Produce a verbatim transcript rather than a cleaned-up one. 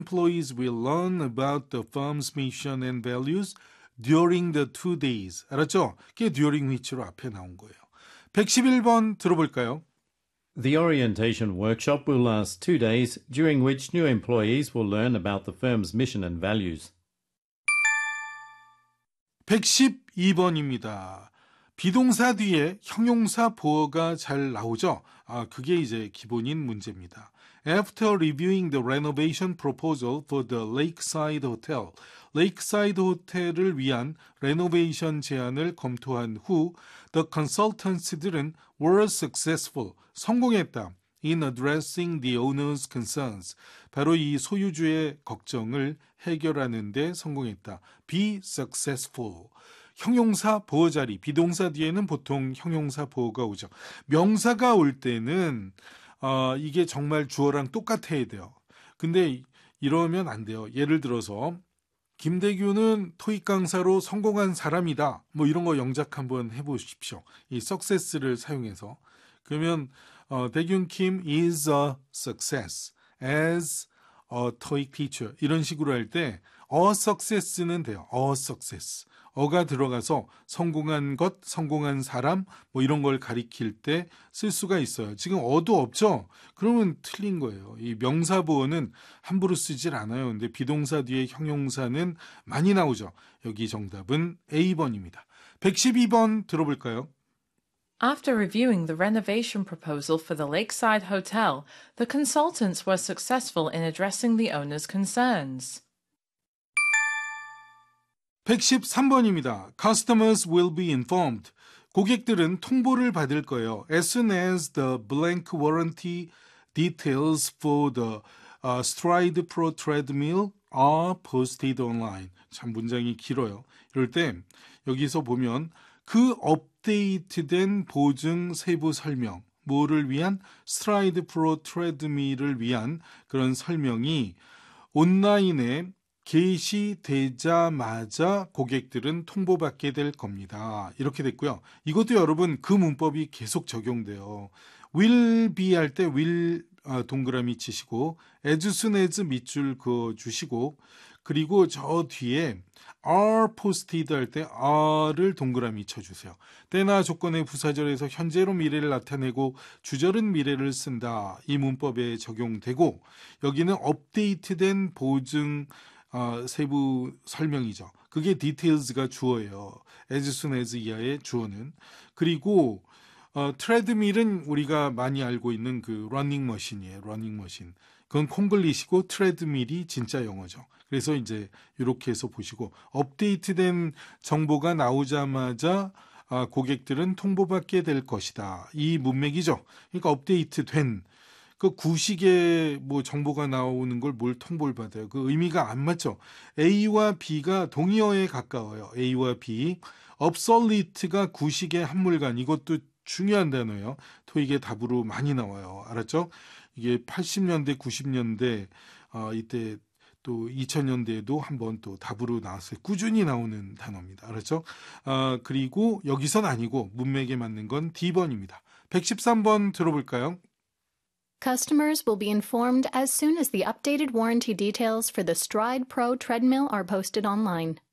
Employees will learn about the firm's mission and values during the two days. 알았죠? 그게 during which로 앞에 나온 거예요. 백십일 번 들어볼까요? The orientation workshop will last two days, during which new employees will learn about the firm's mission and values. 백십이 번입니다. 비동사 뒤에 형용사 보어가 잘 나오죠? 아, 그게 이제 기본인 문제입니다. After reviewing the renovation proposal for the Lakeside Hotel, Lakeside 호텔을 위한 레노베이션 제안을 검토한 후 the consultants들은 were successful, 성공했다. in addressing the owner's concerns. 바로 이 소유주의 걱정을 해결하는 데 성공했다. be successful. 형용사 보어 자리, 비동사 뒤에는 보통 형용사 보어가 오죠. 명사가 올 때는 어, 이게 정말 주어랑 똑같아야 돼요. 근데 이러면 안 돼요. 예를 들어서 김대규는 토익 강사로 성공한 사람이다. 뭐 이런 거 영작 한번 해보십시오. 이 success를 사용해서. 그러면 어, 대균 Kim is a success as a TOEIC teacher. 이런 식으로 할 때 a success는 돼요. a success. 어가 들어가서 성공한 것, 성공한 사람 뭐 이런 걸 가리킬 때 쓸 수가 있어요. 지금 어도 없죠? 그러면 틀린 거예요. 이 명사보어는 함부로 쓰질 않아요. 근데 비동사 뒤에 형용사는 많이 나오죠. 여기 정답은 A 번입니다. 백십이 번 들어볼까요? After reviewing the renovation proposal for the Lakeside Hotel, the consultants were successful in addressing the owner's concerns. 백십삼 번입니다. Customers will be informed. 고객들은 통보를 받을 거예요. As soon as the blank warranty details for the uh, Stride Pro treadmill are posted online. 참 문장이 길어요. 이럴 때 여기서 보면 그 업데이트된 보증 세부 설명, 뭐를 위한 스트라이드 프로 트레드밀을 위한 그런 설명이 온라인에 게시되자마자 고객들은 통보받게 될 겁니다. 이렇게 됐고요. 이것도 여러분 그 문법이 계속 적용돼요. will be 할 때 will 동그라미 치시고 as soon as 밑줄 그어 주시고 그리고 저 뒤에 are posted 할 때 are를 동그라미 쳐주세요. 때나 조건의 부사절에서 현재로 미래를 나타내고 주절은 미래를 쓴다. 이 문법에 적용되고 여기는 업데이트된 보증 어, 세부 설명이죠. 그게 details가 주어예요. as soon as 이하의 주어는. 그리고 어, 트레드밀은 우리가 많이 알고 있는 그 러닝 머신이에요. 러닝 머신. 그건 콩글리시고 트레드밀이 진짜 영어죠. 그래서 이제 이렇게 해서 보시고 업데이트된 정보가 나오자마자 아, 고객들은 통보받게 될 것이다. 이 문맥이죠. 그러니까 업데이트된 그 구식에 뭐 정보가 나오는 걸 뭘 통보를 받아요. 그 의미가 안 맞죠. A와 B가 동의어에 가까워요. A와 B. obsolete가 구식의 한물간. 이것도 중요한 단어예요. 토익의 답으로 많이 나와요. 알았죠? 이게 팔십 년대, 구십 년대 어, 이때 또 이천 년대에도 한번 또 답으로 나왔어요. 꾸준히 나오는 단어입니다. 알았죠? 어, 그리고 여기선 아니고 문맥에 맞는 건 D번입니다. 백십삼 번 들어볼까요? Customers will be informed as soon as the updated warranty details for the Stride Pro treadmill are posted online.